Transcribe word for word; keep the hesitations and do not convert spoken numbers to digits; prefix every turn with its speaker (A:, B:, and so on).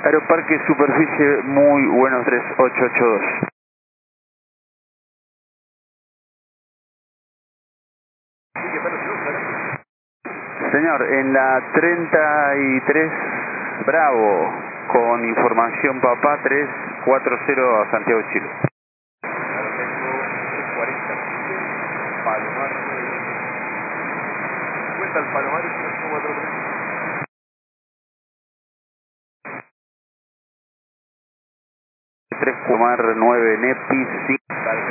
A: Aeroparque Superficie, muy buenos tres ocho ocho dos. Señor, en la treinta y tres Bravo, con información papá tres cuatro cero a Santiago, Chile.
B: cuarenta, Palomar, cuenta el Palomar y cinco cuatro tres.
A: tres Comar nueve Nepis cinco.